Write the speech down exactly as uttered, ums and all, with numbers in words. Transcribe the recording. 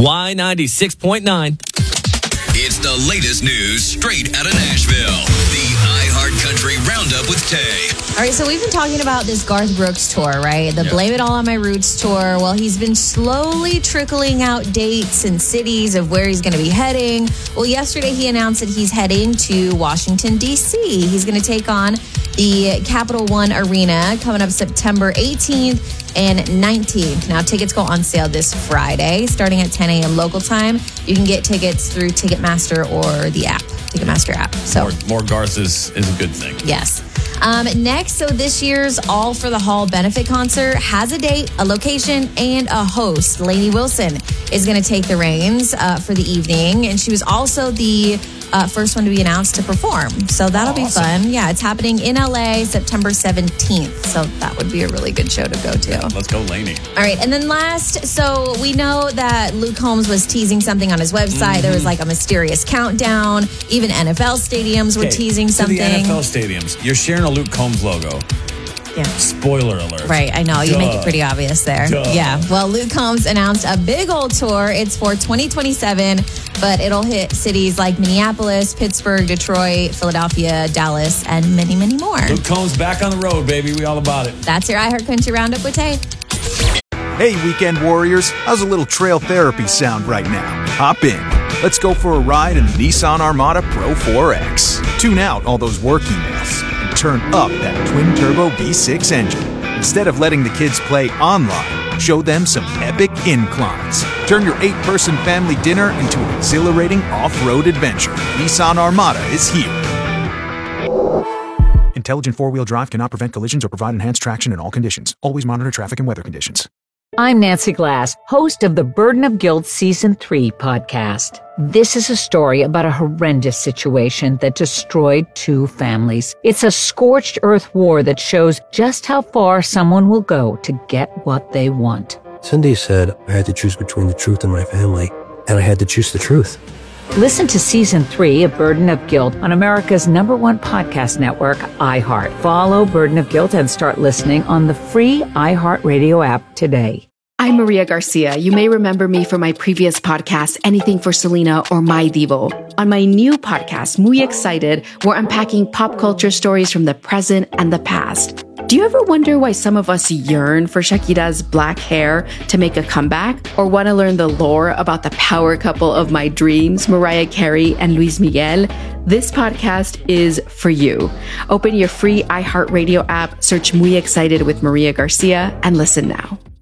Y ninety-six point nine. It's the latest news straight out of Nashville. The iHeartCountry Roundup with Tay. All right, so we've been talking about this Garth Brooks tour, right? The yeah. Blame It All on My Roots tour. Well, he's been slowly trickling out dates and cities of where he's going to be heading. Well, yesterday he announced that he's heading to Washington, D C. He's going to take on the Capital One Arena coming up September eighteenth and nineteenth. Now, tickets go on sale this Friday, starting at ten a.m. local time. You can get tickets through Ticketmaster or the app, Ticketmaster app. So more, more Garth is, is a good thing. Yes. Um, next, so this year's All for the Hall benefit concert has a date, a location, and a host. Lainey Wilson is going to take the reins uh, for the evening, and she was also the uh, first one to be announced to perform. So that'll oh, awesome. be fun. Yeah, it's happening in L A September seventeenth. So that would be a really good show to go to. Yeah, let's go, Lainey. All right, and then last, so we know that Luke Combs was teasing something on his website. Mm-hmm. There was like a mysterious countdown. Even N F L stadiums were okay, teasing something. To the N F L stadiums, you're sharing a Luke Combs logo. Yeah. Spoiler alert. Right, I know. You Duh. make it pretty obvious there. Duh. Yeah. Well, Luke Combs announced a big old tour. It's for twenty twenty-seven, but it'll hit cities like Minneapolis, Pittsburgh, Detroit, Philadelphia, Dallas, and many, many more. Luke Combs back on the road, baby. We all about it. That's your iHeartCountry Roundup with Tay. Hey, weekend warriors. How's a little trail therapy sound right now? Hop in. Let's go for a ride in the Nissan Armada Pro four X. Tune out all those work emails and turn up that twin-turbo V six engine. Instead of letting the kids play online, show them some epic inclines. Turn your eight-person family dinner into an exhilarating off-road adventure. Nissan Armada is here. Intelligent four-wheel drive cannot prevent collisions or provide enhanced traction in all conditions. Always monitor traffic and weather conditions. I'm Nancy Glass, host of the Burden of Guilt Season three podcast. This is a story about a horrendous situation that destroyed two families. It's a scorched earth war that shows just how far someone will go to get what they want. Cindy said I had to choose between the truth and my family, and I had to choose the truth. Listen to Season three of Burden of Guilt on America's number one podcast network, iHeart. Follow Burden of Guilt and start listening on the free iHeartRadio app today. I'm Maria Garcia. You may remember me from my previous podcast, Anything for Selena or My Divo. On my new podcast, Muy Excited, we're unpacking pop culture stories from the present and the past. Do you ever wonder why some of us yearn for Shakira's black hair to make a comeback? Or want to learn the lore about the power couple of my dreams, Mariah Carey and Luis Miguel? This podcast is for you. Open your free iHeartRadio app, search Muy Excited with Maria Garcia, and listen now.